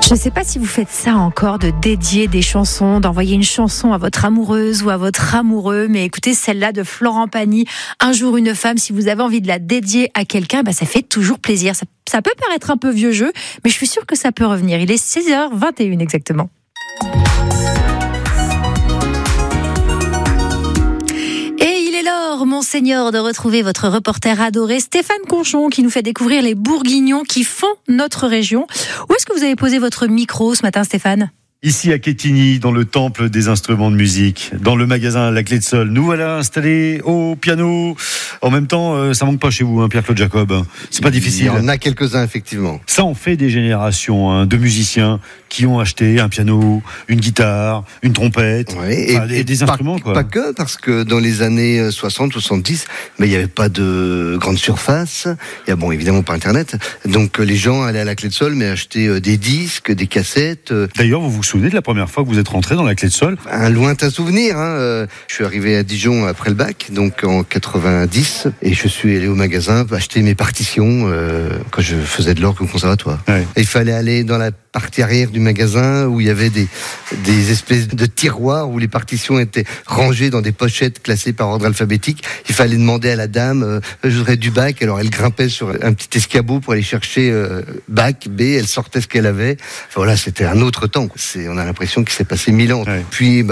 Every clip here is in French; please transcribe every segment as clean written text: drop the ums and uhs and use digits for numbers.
Je ne sais pas si vous faites ça encore, de dédier des chansons, d'envoyer une chanson à votre amoureuse ou à votre amoureux. Mais écoutez, celle-là de Florent Pagny, Un jour une femme, si vous avez envie de la dédier à quelqu'un, ça fait toujours plaisir. Ça peut paraître un peu vieux jeu, mais je suis sûre que ça peut revenir. Il est 16h21 exactement. Monseigneur, de retrouver votre reporter adoré Stéphane Conchon qui nous fait découvrir les bourguignons qui font notre région. Où est-ce que vous avez posé votre micro ce matin, Stéphane ? Ici à Quetigny, dans le temple des instruments de musique, dans le magasin La Clé de Sol. Nous voilà installés au piano. En même temps, ça manque pas chez vous, hein, Pierre-Claude Jacob. C'est pas difficile. Il y en a quelques-uns, effectivement. Ça en fait des générations de musiciens qui ont acheté un piano, une guitare, une trompette, des instruments. Pas que, parce que dans les années 60-70, il n'y avait pas de grande surface. Il y a évidemment pas Internet. Donc les gens allaient à La Clé de Sol, mais achetaient des disques, des cassettes. D'ailleurs, vous vous souvenez de la première fois que vous êtes rentré dans La Clé de Sol ? Un lointain souvenir. Je suis arrivé à Dijon après le bac, donc en 90, et je suis allé au magasin acheter mes partitions quand je faisais de l'orgue au conservatoire. Ouais. Il fallait aller dans la partie arrière du magasin où il y avait des espèces de tiroirs où les partitions étaient rangées dans des pochettes classées par ordre alphabétique. Il fallait demander à la dame, je voudrais du bac. Alors elle grimpait sur un petit escabeau pour aller chercher bac, B, elle sortait ce qu'elle avait. Voilà, c'était un autre temps. On a l'impression qu'il s'est passé 1000 ans. Ouais. Puis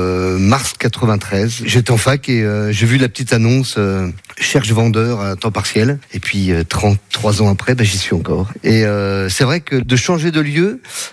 mars 93, j'étais en fac et j'ai vu la petite annonce cherche vendeur à temps partiel. Et puis 33 ans après, j'y suis encore. Et c'est vrai que de changer de lieu,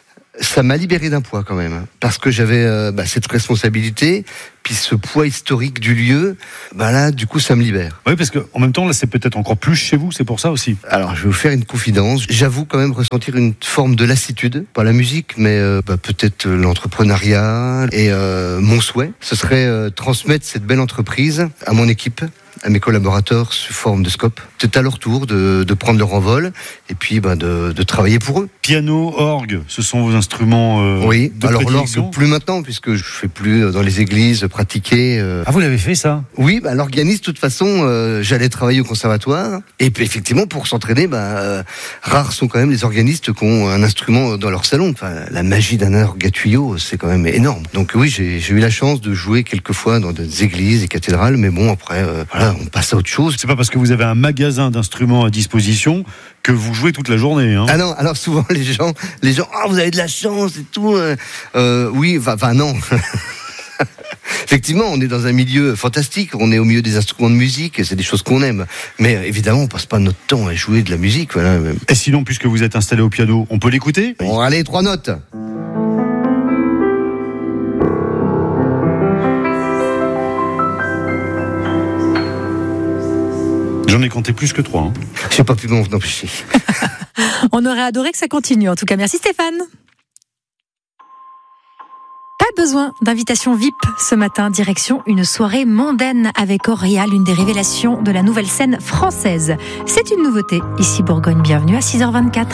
ça m'a libéré d'un poids quand même, parce que j'avais cette responsabilité, puis ce poids historique du lieu, là du coup ça me libère. Oui, parce que en même temps là c'est peut-être encore plus chez vous, c'est pour ça aussi. Alors je vais vous faire une confidence, j'avoue quand même ressentir une forme de lassitude, pas la musique, mais peut-être l'entrepreneuriat, et mon souhait, ce serait transmettre cette belle entreprise à mon équipe, à mes collaborateurs sous forme de scope. C'est à leur tour de prendre leur envol et puis de travailler pour eux. Piano, orgue, ce sont vos instruments oui, de alors prédilection. l'orgue plus maintenant, puisque je fais plus dans les églises pratiquer. Ah, vous l'avez fait ça ? Oui, l'organiste, de toute façon, j'allais travailler au conservatoire. Et puis effectivement, pour s'entraîner, rares sont quand même les organistes qui ont un instrument dans leur salon. Enfin, la magie d'un orgue à tuyau, c'est quand même énorme. Donc oui, j'ai eu la chance de jouer quelquefois dans des églises et cathédrales, mais après, on passe à autre chose. C'est pas parce que vous avez un magasin d'instruments à disposition que vous jouez toute la journée. Hein. Ah non, alors souvent les gens, vous avez de la chance et tout. Oui, non. Effectivement, on est dans un milieu fantastique, on est au milieu des instruments de musique, c'est des choses qu'on aime. Mais évidemment, on passe pas notre temps à jouer de la musique. Voilà. Et sinon, puisque vous êtes installé au piano, on peut l'écouter ? Bon, allez, 3 notes. J'en ai compté plus que 3. Hein. Je n'ai pas pu m'en empêcher. On aurait adoré que ça continue. En tout cas, merci Stéphane. Pas besoin d'invitation VIP ce matin, direction une soirée mondaine avec Auréa, l'une des révélations de la nouvelle scène française. C'est une nouveauté. Ici Bourgogne, bienvenue à 6h24.